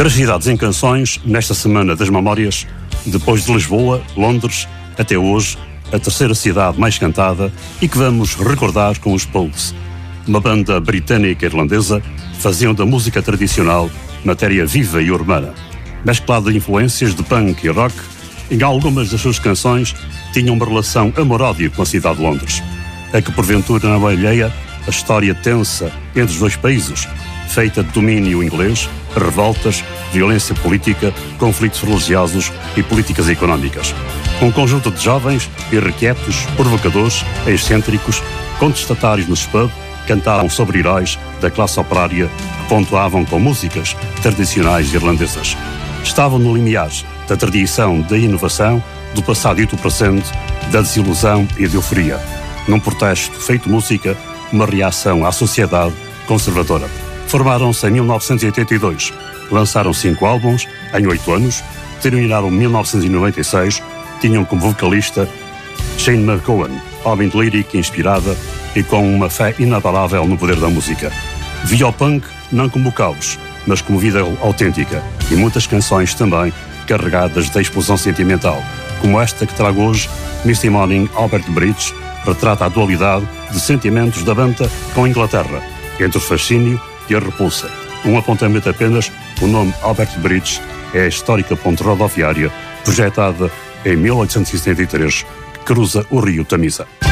3 cidades em canções nesta Semana das Memórias, depois de Lisboa, Londres, até hoje, a terceira cidade mais cantada e que vamos recordar com os Pogues. Uma banda britânica e irlandesa, faziam da música tradicional matéria viva e urbana. Mesclada de influências de punk e rock, em algumas das suas canções tinham uma relação amor-ódio com a cidade de Londres. A que porventura não é alheia a história tensa entre os dois países, feita de domínio inglês, revoltas, violência política, conflitos religiosos e políticas económicas. Um conjunto de jovens irrequietos, provocadores, excêntricos, contestatários nos pubs, cantavam sobre heróis da classe operária que pontuavam com músicas tradicionais irlandesas. Estavam no limiar da tradição da inovação, do passado e do presente, da desilusão e da euforia. Num protesto feito música, uma reação à sociedade conservadora. Formaram-se em 1982, lançaram 5 álbuns em 8 anos, terminaram em 1996, tinham como vocalista Shane McGowan, homem de lírica inspirada e com uma fé inabalável no poder da música. Via o punk não como caos, mas como vida autêntica, e muitas canções também carregadas de explosão sentimental, como esta que trago hoje, Misty Morning, Albert Bridge, retrata a dualidade de sentimentos da banda com a Inglaterra, entre o fascínio e a repulsa. Um apontamento apenas, o nome Albert Bridge é a histórica ponte rodoviária projetada em 1873 que cruza o rio Tamisa.